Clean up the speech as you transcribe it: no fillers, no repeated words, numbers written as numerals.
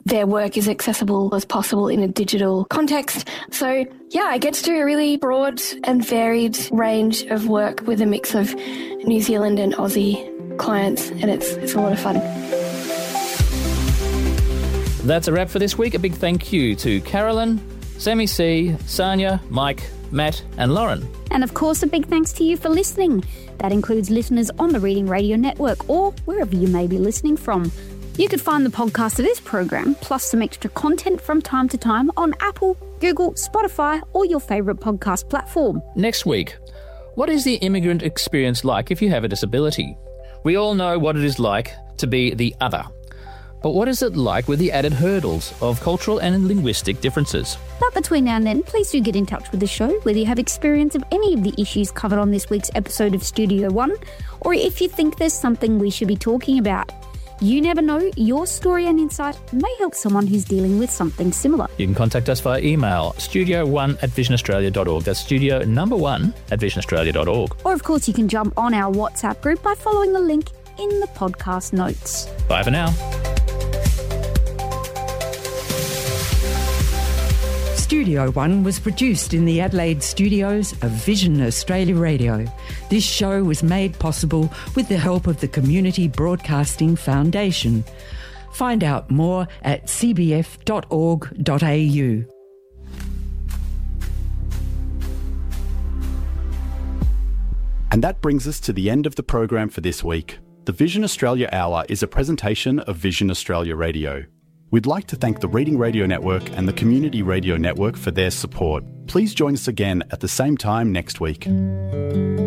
their work is accessible as possible in a digital context. So, yeah, I get to do a really broad and varied range of work with a mix of New Zealand and Aussie clients, and it's a lot of fun. That's a wrap for this week. A big thank you to Carolyn, Sammy C, Sanya, Mike, Matt and Lauren. And of course, a big thanks to you for listening. That includes listeners on the Reading Radio Network or wherever you may be listening from. You could find the podcast of this program, plus some extra content from time to time on Apple, Google, Spotify or your favourite podcast platform. Next week, what is the immigrant experience like if you have a disability? We all know what it is like to be the other. But what is it like with the added hurdles of cultural and linguistic differences? But between now and then, please do get in touch with the show, whether you have experience of any of the issues covered on this week's episode of Studio One, or if you think there's something we should be talking about. You never know, your story and insight may help someone who's dealing with something similar. You can contact us via email, studio1@visionaustralia.org. That's studio1@visionaustralia.org. Or of course you can jump on our WhatsApp group by following the link in the podcast notes. Bye for now. Studio One was produced in the Adelaide studios of Vision Australia Radio. This show was made possible with the help of the Community Broadcasting Foundation. Find out more at cbf.org.au. And that brings us to the end of the program for this week. The Vision Australia Hour is a presentation of Vision Australia Radio. We'd like to thank the Reading Radio Network and the Community Radio Network for their support. Please join us again at the same time next week.